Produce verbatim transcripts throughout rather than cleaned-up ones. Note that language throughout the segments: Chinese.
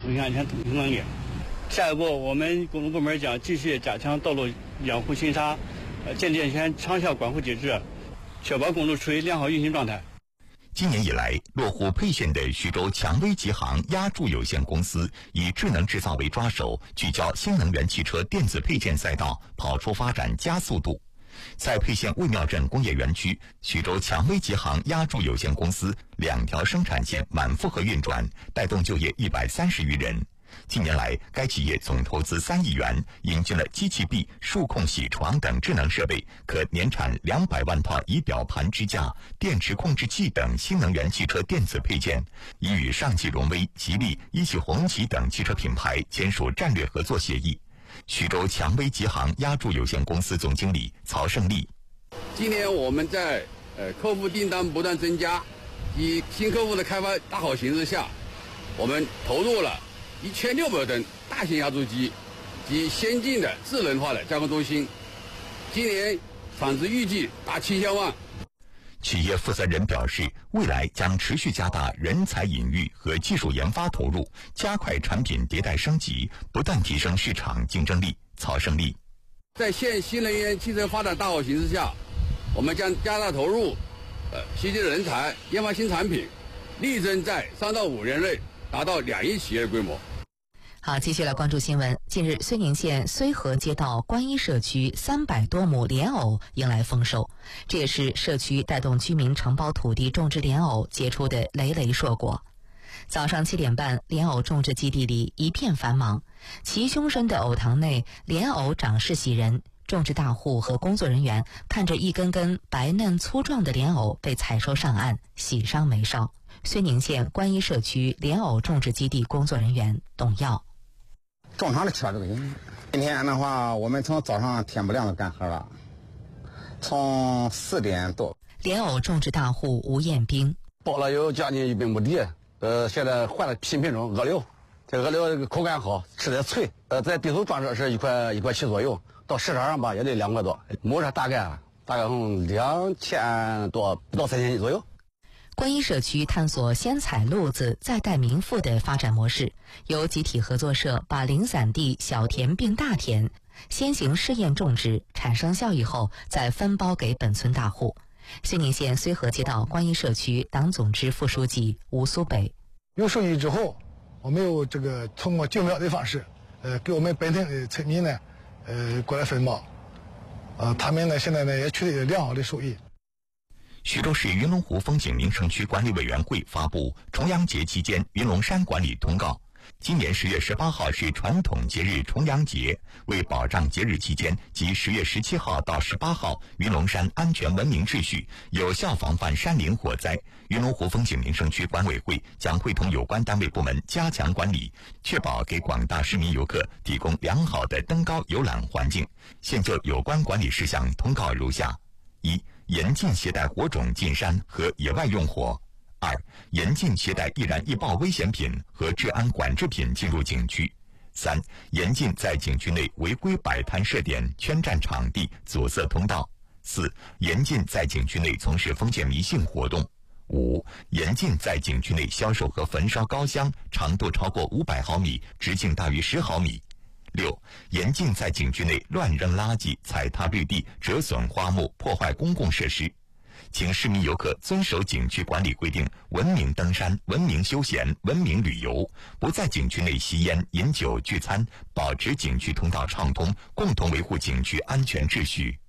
影响安全能力。下一步，我们工作部门将继续加强道路养护巡查，呃，健健全长效管护机制，确保公路处于良好运行状态。 今年以来，落户沛县的徐州蔷薇集行压铸有限公司以智能制造为抓手，聚焦新能源汽车电子配件赛道，跑出发展加速度。在沛县魏庙镇工业园区，徐州蔷薇集行压铸有限公司两条生产线满负荷运转，带动就业一百三十余人。近年来，该企业总投资三亿元，引进了机器臂、数控铣床等智能设备，可年产两百万套仪表盘支架、电池控制器等新能源汽车电子配件，已与上汽荣威、吉利、一汽红旗等汽车品牌签署战略合作协议。徐州蔷薇集行压铸有限公司总经理曹胜利： 今年我们在呃客户订单不断增加及新客户的开发大好形势下，我们投入了一千六百吨大型压铸机及先进的智能化的加工中心，今年产值预计达七千万。 企业负责人表示，未来将持续加大人才引育和技术研发投入，加快产品迭代升级，不断提升市场竞争力。曹胜利： 在现新能源汽车发展大好形势下，我们将加大投入，呃，吸金人才，研发新产品，力争在三到五年内达到两亿企业的规模。 好，继续来关注新闻。近日，睢宁县睢河街道观一社区三百多亩莲藕迎来丰收，这也是社区带动居民承包土地种植莲藕结出的累累硕果。早上七点半，莲藕种植基地里一片繁忙，齐胸深的藕塘内，莲藕长势喜人。种植大户和工作人员看着一根根白嫩粗壮的莲藕被采收上岸，喜上眉梢。睢宁县观一社区莲藕种植基地工作人员董耀： 正常的缺这个人。今天的话，我们从早上天不亮就干活了，从四点多。 莲藕种植大户吴彦兵： 包了有将近一百亩地，呃，现在换了新品种鹅柳，这鹅柳口感好，吃的脆，呃，在地头装着是一块一块七左右，到市场上吧也得两块多，亩上大概大概从两千多不到三千一左右。 观一社区探索先采路子再带民富的发展模式，由集体合作社把零散地小田并大田，先行试验种植，产生效益后再分包给本村大户。睢宁县睢河街道观一社区党总支副书记吴苏北： 有收益之后，我们有这个通过竞标的方式，呃，给我们本村的村民呢，呃，过来分包，呃，他们呢现在呢也取得了良好的收益。 徐州市云龙湖风景名胜区管理委员会发布重阳节期间云龙山管理通告。今年十月十八号是传统节日重阳节，为保障节日期间及十月十七号到十八号云龙山安全文明秩序，有效防范山林火灾，云龙湖风景名胜区管委会将会同有关单位部门加强管理，确保给广大市民游客提供良好的登高游览环境。现就有关管理事项通告如下：一、严禁携带火种进山和野外用火；二、严禁携带易燃易爆危险品和治安管制品进入景区；三、严禁在景区内违规摆摊设点、圈占场地、阻塞通道；四、严禁在景区内从事封建迷信活动；五、严禁在景区内销售和焚烧高香，长度超过五百毫米，直径大于十毫米。六、严禁在景区内乱扔垃圾、踩踏绿地、折损花木、破坏公共设施。请市民游客遵守景区管理规定，文明登山、文明休闲、文明旅游，不在景区内吸烟、饮酒、聚餐，保持景区通道畅通，共同维护景区安全秩序。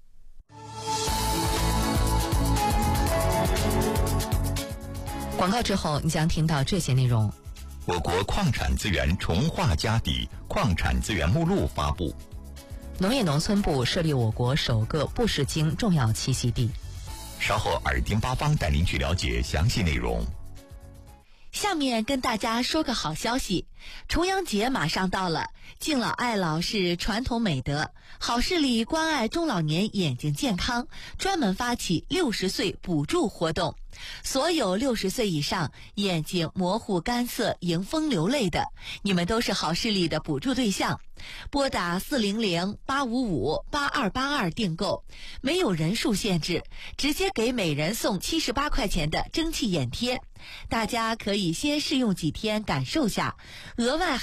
广告之后，你将听到这些内容。 我国矿产资源重划家底，矿产资源目录发布。 农业农村部设立我国首个布氏鲸重要栖息地。 稍后耳听八方带您去了解详细内容。 下面跟大家说个好消息，重阳节马上到了，敬老爱老是传统美德，好视力关爱中老年眼睛健康，专门发起六十岁补助活动。所有六十岁以上眼睛模糊干涩迎风流泪的，你们都是好视力的补助对象。拨打四零零八五五八二八二订购，没有人数限制，直接给每人送七十八块钱的蒸汽眼贴。大家可以先试用几天感受下，额外